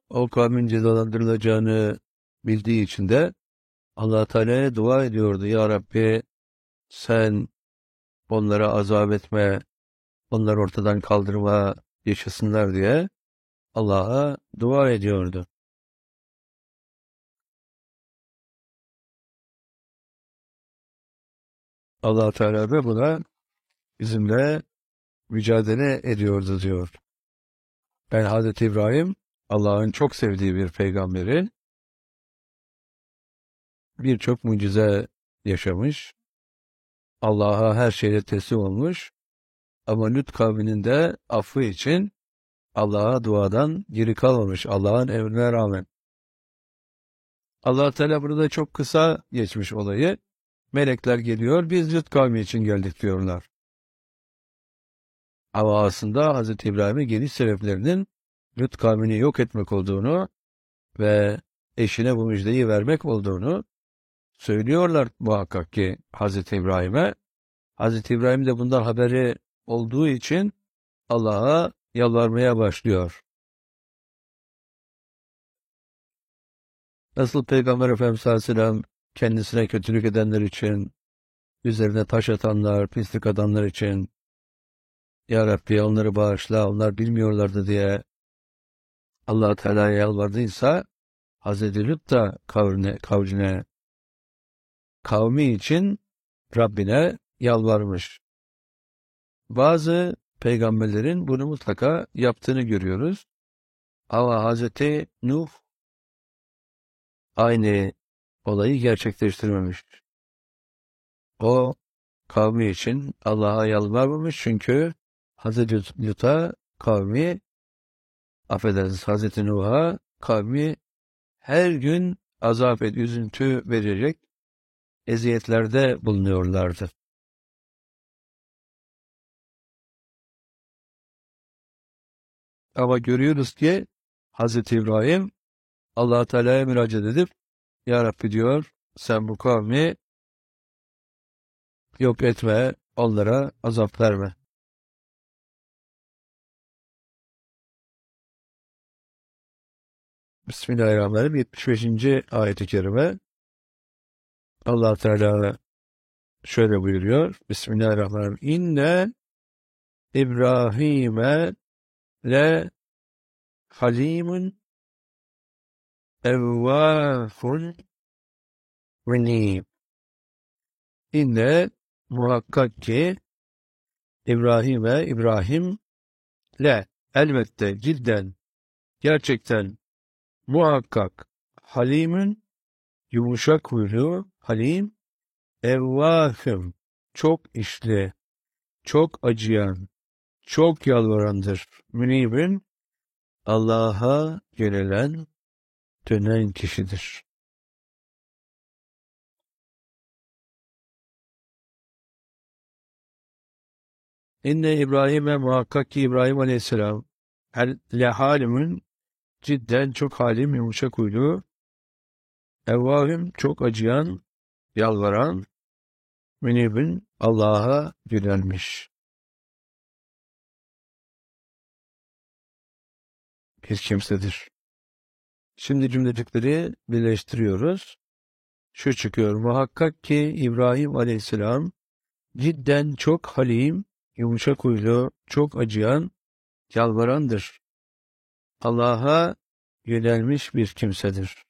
O kavmin cezalandırılacağını bildiği için de Allah Teala'ya dua ediyordu. Ya Rabbi sen onlara azap etme, onları ortadan kaldırma, yaşasınlar diye Allah'a dua ediyordu. Allah Teala da buna bizimle mücadele ediyordu diyor. Ben Hazreti İbrahim Allah'ın çok sevdiği bir peygamberi, birçok mucize yaşamış, Allah'a her şeyle teslim olmuş ama Lut kavminin de affı için Allah'a duadan geri kalmamış Allah'ın emrine rağmen. Allah Teala burada çok kısa geçmiş olayı. Melekler geliyor, biz Lut kavmi için geldik diyorlar. Ama aslında Hz. İbrahim'e geliş sebeplerinin Lut kavmini yok etmek olduğunu ve eşine bu müjdeyi vermek olduğunu söylüyorlar muhakkak ki Hz. İbrahim'e. Hz. İbrahim de bundan haberi olduğu için Allah'a yalvarmaya başlıyor. Nasıl Peygamber Efendimiz sallallahu aleyhi ve sellem kendisine kötülük edenler için, üzerine taş atanlar, pislik adamlar için, Ya Rabbi onları bağışla, onlar bilmiyorlardı diye Allah Teala'ya yalvardıysa, Hazreti Lut da kavmi için Rabbine yalvarmış. Bazı peygamberlerin bunu mutlaka yaptığını görüyoruz. Ama Hazreti Nuh aynı olayı gerçekleştirmemiş. O kavmi için Allah'a yalvarmamış çünkü Hazreti Lut'a kavmi, affedersiniz Hazreti Nuh'a kavmi her gün azap üzüntü verecek eziyetlerde bulunuyorlardı. Ama görüyoruz ki Hazreti İbrahim Allah Teala'ya müracaat edip Ya Rabbi diyor sen bu kavmi yok etme, onlara azap verme. Bismillahirrahmanirrahim. 75. ayet-i kerime. Allah Teala şöyle buyuruyor. Bismillahirrahmanirrahim. İnne İbrahim'e le halimun evvâfun munîb. İnne muhakkak ki İbrahim le elbette cidden gerçekten muhakkak halimun yumuşak huylu halim evvâfım çok işli çok acıyan çok yalvarandır. Münibin Allah'a yönelen dönen kişidir. İnne İbrahim'e muhakkak ki İbrahim Aleyhisselam halimin cidden çok halim yumuşak huylu, evvahim çok acıyan, yalvaran, münibin Allah'a yönelmiş bir kimsedir. Şimdi cümlecikleri birleştiriyoruz. Şu çıkıyor, muhakkak ki İbrahim Aleyhisselam cidden çok halim, yumuşak huylu, çok acıyan, yalvarandır. Allah'a yönelmiş bir kimsedir.